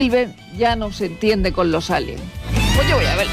ya no se entiende con los aliens. Pues yo voy a ver.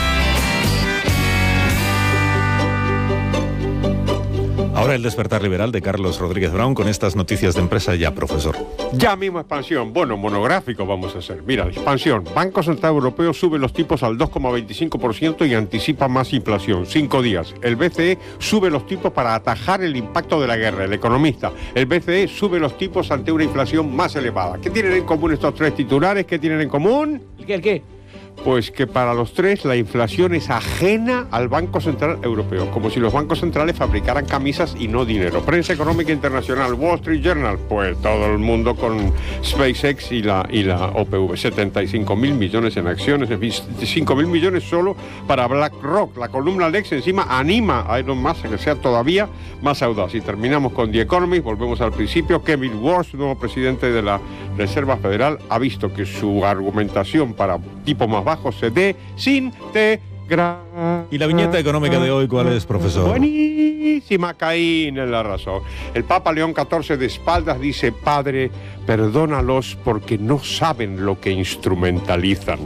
Ahora el despertar liberal de Carlos Rodríguez Brown con estas noticias de empresa ya, profesor. Ya mismo expansión. Bueno, monográfico vamos a hacer. Mira, expansión. Banco Central Europeo sube los tipos al 2,25% y anticipa más inflación. 5 días. El BCE sube los tipos para atajar el impacto de la guerra. El economista. El BCE sube los tipos ante una inflación más elevada. ¿Qué tienen en común estos tres titulares? ¿Qué tienen en común? ¿El qué? Pues que para los tres la inflación es ajena al Banco Central Europeo, como si los bancos centrales fabricaran camisas y no dinero. Prensa Económica Internacional, Wall Street Journal, pues todo el mundo con SpaceX y la OPV, 75.000 millones en acciones, en fin, 5.000 millones solo para BlackRock. La columna Lex encima anima a Elon Musk a que sea todavía más audaz. Y terminamos con The Economist, volvemos al principio. Kevin Walsh, nuevo presidente de la Reserva Federal, ha visto que su argumentación para tipo más bajo se desintegra. ¿Y la viñeta económica de hoy cuál es, profesor? Buenísima, Caín en la razón. El Papa León XIV de espaldas dice: Padre, perdónalos porque no saben lo que instrumentalizan.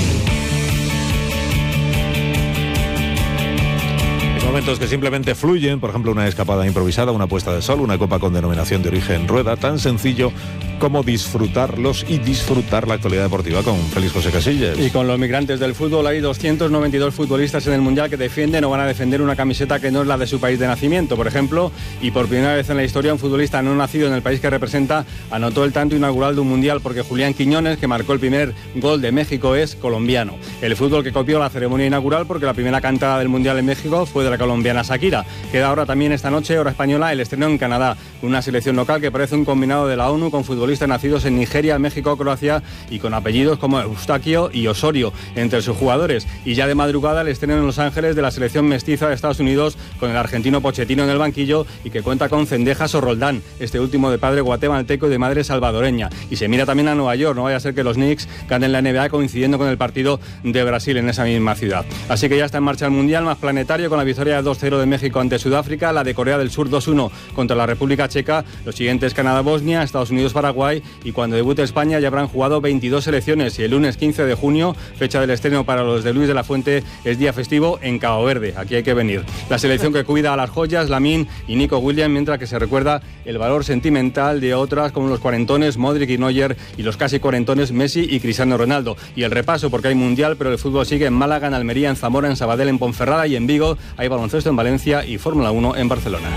Momentos que simplemente fluyen, por ejemplo, una escapada improvisada, una puesta de sol, una copa con denominación de origen rueda, tan sencillo como disfrutarlos y disfrutar la actualidad deportiva con Félix José Casillas. Y con los migrantes del fútbol hay 292 futbolistas en el Mundial que defienden o van a defender una camiseta que no es la de su país de nacimiento, por ejemplo, y por primera vez en la historia un futbolista no nacido en el país que representa anotó el tanto inaugural de un Mundial, porque Julián Quiñones, que marcó el primer gol de México, es colombiano. El fútbol que copió la ceremonia inaugural, porque la primera cantada del Mundial en México fue de la colombiana Shakira. Queda ahora también esta noche, hora española, el estreno en Canadá, una selección local que parece un combinado de la ONU con futbolistas nacidos en Nigeria, México, Croacia y con apellidos como Eustaquio y Osorio entre sus jugadores. Y ya de madrugada el estreno en Los Ángeles de la selección mestiza de Estados Unidos con el argentino Pochettino en el banquillo y que cuenta con Cendejas o Roldán, este último de padre guatemalteco y de madre salvadoreña. Y se mira también a Nueva York, no vaya a ser que los Knicks ganen la NBA coincidiendo con el partido de Brasil en esa misma ciudad. Así que ya está en marcha el Mundial más planetario con la victoria de 2-0 de México ante Sudáfrica, la de Corea del Sur 2-1 contra la República Checa, los siguientes Canadá-Bosnia, Estados Unidos-Paraguay, y cuando debute España ya habrán jugado 22 selecciones y el lunes 15 de junio, fecha del estreno para los de Luis de la Fuente, es día festivo en Cabo Verde. Aquí hay que venir. La selección que cuida a las joyas, Lamine y Nico Williams, mientras que se recuerda el valor sentimental de otras como los cuarentones Modric y Neuer y los casi cuarentones Messi y Cristiano Ronaldo. Y el repaso, porque hay Mundial, pero el fútbol sigue en Málaga, en Almería, en Zamora, en Sabadell, en Ponferrada y en Vigo. Hay baloncesto en Valencia y Fórmula 1 en Barcelona.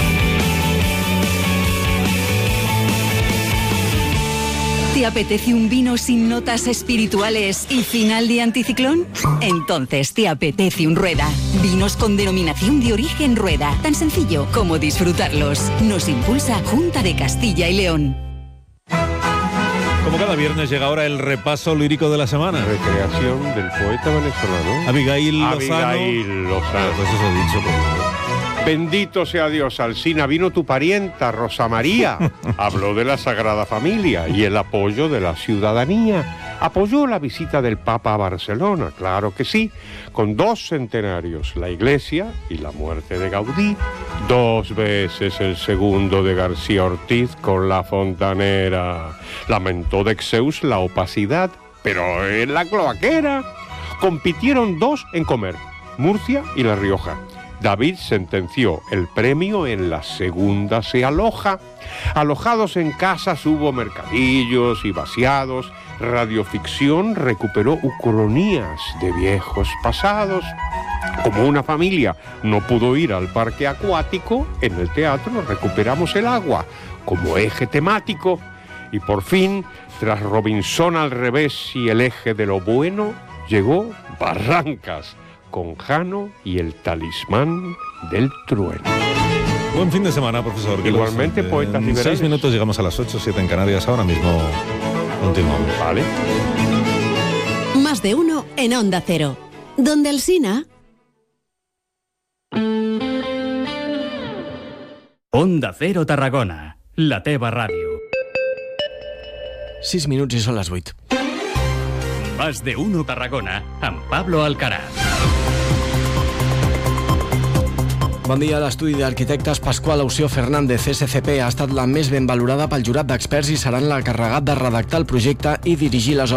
¿Te apetece un vino sin notas espirituales y final de anticiclón? Entonces te apetece un Rueda. Vinos con denominación de origen Rueda. Tan sencillo como disfrutarlos. Nos impulsa Junta de Castilla y León. Como cada viernes llega ahora el repaso lírico de la semana. Recreación del poeta venezolano Abigail Lozano. Pues eso he dicho. Bendito sea Dios, Alsina, vino tu parienta, Rosa María. Habló de la Sagrada Familia y el apoyo de la ciudadanía. Apoyó la visita del Papa a Barcelona, claro que sí, con 2 centenarios, la Iglesia y la muerte de Gaudí. 2 veces el segundo de García Ortiz con la fontanera. Lamentó de Exeus la opacidad, pero en la cloaquera. Compitieron 2 en comer, Murcia y La Rioja. David sentenció: el premio en la segunda se aloja. Alojados en casas hubo mercadillos y vaciados. Radioficción recuperó ucronías de viejos pasados. Como una familia no pudo ir al parque acuático, en el teatro recuperamos el agua como eje temático. Y por fin, tras Robinson al revés y el eje de lo bueno, llegó Barrancas, con Jano y el talismán del trueno. Buen fin de semana, profesor. Igualmente, poetas liberales. 6 minutos llegamos a las 8, 7 en Canarias. Ahora mismo continuamos. Vale. Más de uno en Onda Cero. Donde Alsina. Onda Cero Tarragona, la teva ràdio. 6 minuts i són les 8. Más de uno Tarragona, amb Pablo Alcaraz. Bon dia. L'estudi d'arquitectes Pasqual Aució Fernández SCP ha estat la més ben valorada pel jurat d'experts i serà l'encarregat de redactar el projecte i dirigir les obres